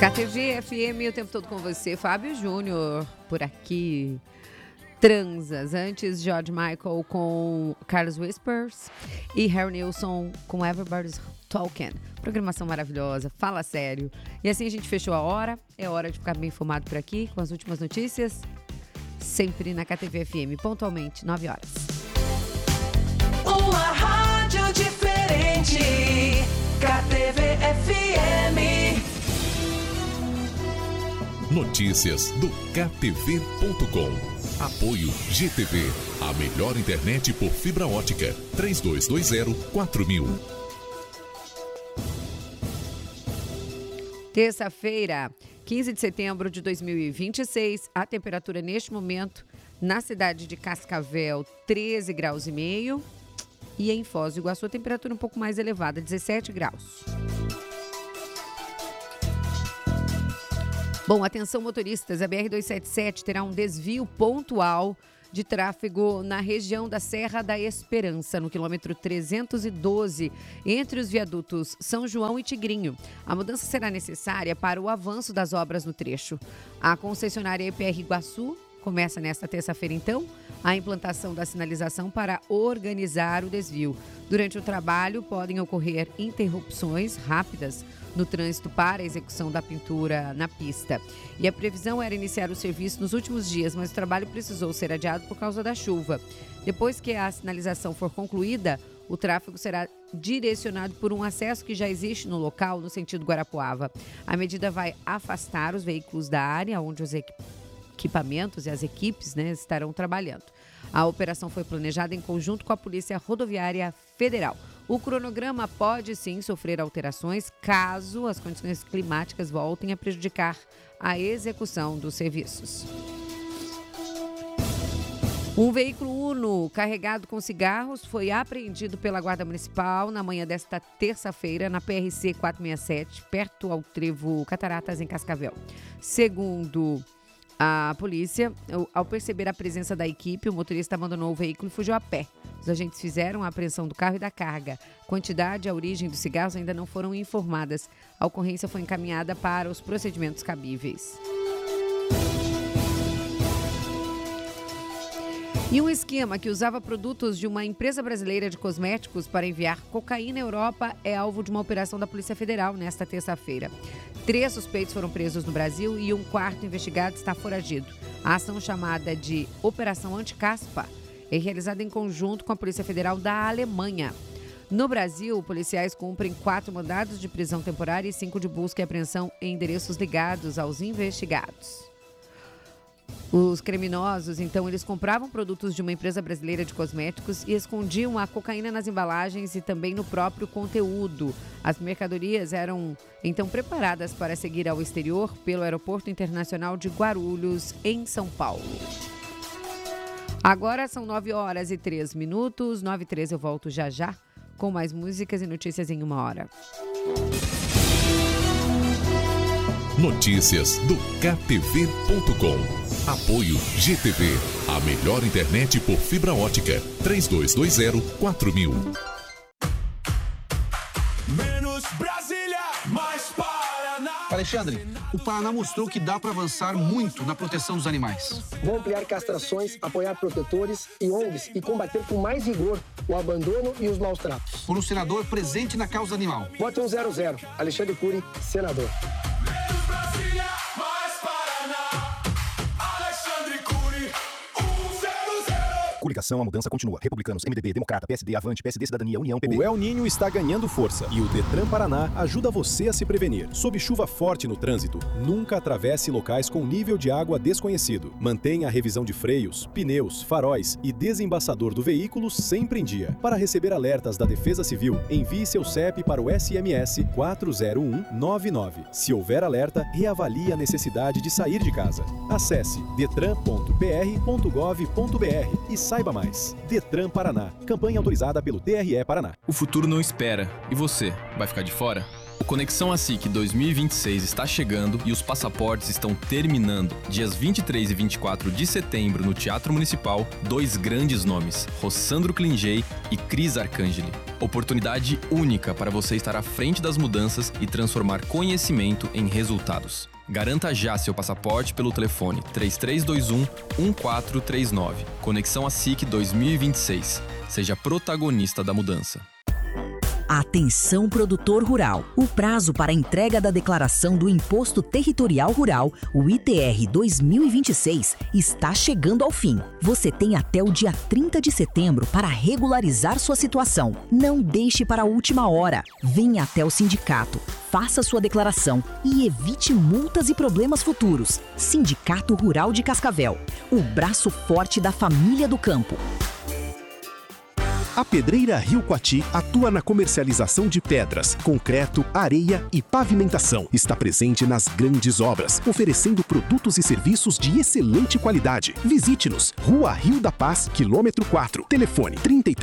KTV FM, o tempo todo com você. Fábio Júnior, por aqui. Transas. Antes, George Michael com Carlos Whispers e Harry Nilsson com Everybody's Talking. Programação maravilhosa, fala sério. E assim a gente fechou a hora. É hora de ficar bem informado por aqui com as últimas notícias. Sempre na KTV FM, pontualmente, 9 horas. Uma rádio diferente. KTV FM. Notícias do KTV.com. Apoio GTV, a melhor internet por fibra ótica. 3220-4000. Terça-feira, 15 de setembro de 2026. A temperatura neste momento na cidade de Cascavel, 13 graus e meio. E em Foz do Iguaçu, a temperatura um pouco mais elevada, 17 graus. Bom, atenção motoristas, a BR-277 terá um desvio pontual de tráfego na região da Serra da Esperança, no quilômetro 312, entre os viadutos São João e Tigrinho. A mudança será necessária para o avanço das obras no trecho. A concessionária EPR Iguaçu começa nesta terça-feira, então, a implantação da sinalização para organizar o desvio. Durante o trabalho, podem ocorrer interrupções rápidas no trânsito para a execução da pintura na pista. E a previsão era iniciar o serviço nos últimos dias, mas o trabalho precisou ser adiado por causa da chuva. Depois que a sinalização for concluída, o tráfego será direcionado por um acesso que já existe no local, no sentido Guarapuava. A medida vai afastar os veículos da área onde os equipamentos e as equipes estarão trabalhando. A operação foi planejada em conjunto com a Polícia Rodoviária Federal. O cronograma pode sim sofrer alterações caso as condições climáticas voltem a prejudicar a execução dos serviços. Um veículo Uno carregado com cigarros foi apreendido pela Guarda Municipal na manhã desta terça-feira na PRC 467, perto ao trevo Cataratas, em Cascavel. Segundo a polícia, ao perceber a presença da equipe, o motorista abandonou o veículo e fugiu a pé. Os agentes fizeram a apreensão do carro e da carga. Quantidade e a origem dos cigarros ainda não foram informadas. A ocorrência foi encaminhada para os procedimentos cabíveis. E um esquema que usava produtos de uma empresa brasileira de cosméticos para enviar cocaína à Europa é alvo de uma operação da Polícia Federal nesta terça-feira. 3 suspeitos foram presos no Brasil e um quarto investigado está foragido. A ação, chamada de Operação Anticaspa, é realizada em conjunto com a Polícia Federal da Alemanha. No Brasil, policiais cumprem 4 mandados de prisão temporária e 5 de busca e apreensão em endereços ligados aos investigados. Os criminosos, então, eles compravam produtos de uma empresa brasileira de cosméticos e escondiam a cocaína nas embalagens e também no próprio conteúdo. As mercadorias eram, então, preparadas para seguir ao exterior pelo Aeroporto Internacional de Guarulhos, em São Paulo. Agora são 9 horas e 3 minutos. 9h13 eu volto já já com mais músicas e notícias em 1 hora. Notícias do KTV.com. Apoio GTV, a melhor internet por fibra ótica. 3220-4000. Menos Brasília, mais Paraná. Alexandre, o Paraná mostrou que dá para avançar muito na proteção dos animais. Vou ampliar castrações, apoiar protetores e ONGs e combater com mais rigor o abandono e os maus tratos. Por um senador presente na causa animal. Vote 100. Alexandre Cury, senador. Menos Brasília, mais Paraná. Alexandre Cury, 100. Coligação, a mudança continua. Republicanos, MDB, Democrata, PSD, Avante, PSD, Cidadania, União, PB. O El Niño está ganhando força e o Detran Paraná ajuda você a se prevenir. Sob chuva forte no trânsito, nunca atravesse locais com nível de água desconhecido. Mantenha a revisão de freios, pneus, faróis e desembaçador do veículo sempre em dia. Para receber alertas da Defesa Civil, envie seu CEP para o SMS 40199. Se houver alerta, reavalie a necessidade de sair de casa. Acesse detran.pr.gov.br e saiba mais. Detran Paraná. Campanha autorizada pelo TRE Paraná. O futuro não espera. E você, vai ficar de fora? O Conexão ASIC 2026 está chegando e os passaportes estão terminando. Dias 23 e 24 de setembro, no Teatro Municipal, 2 grandes nomes, Rossandro Klingey e Cris Arcangeli. Oportunidade única para você estar à frente das mudanças e transformar conhecimento em resultados. Garanta já seu passaporte pelo telefone 3321-1439. Conexão ASIC 2026. Seja protagonista da mudança. Atenção, produtor rural. O prazo para a entrega da declaração do Imposto Territorial Rural, o ITR 2026, está chegando ao fim. Você tem até o dia 30 de setembro para regularizar sua situação. Não deixe para a última hora. Venha até o sindicato, faça sua declaração e evite multas e problemas futuros. Sindicato Rural de Cascavel, o braço forte da família do campo. A Pedreira Rio Coati atua na comercialização de pedras, concreto, areia e pavimentação. Está presente nas grandes obras, oferecendo produtos e serviços de excelente qualidade. Visite-nos, Rua Rio da Paz, quilômetro 4. Telefone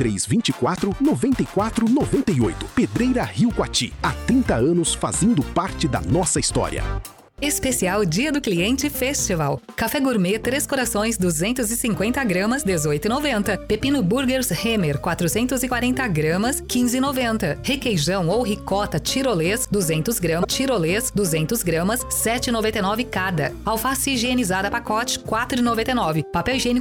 3324-9498. Pedreira Rio Coati, há 30 anos fazendo parte da nossa história. Especial Dia do Cliente Festival. Café Gourmet 3 Corações 250 gramas, 18,90. Pepino Burgers Hemer 440 gramas, 15,90. Requeijão ou ricota tirolês 200 gramas, 7,99 cada. Alface higienizada pacote 4,99. Papel higiênico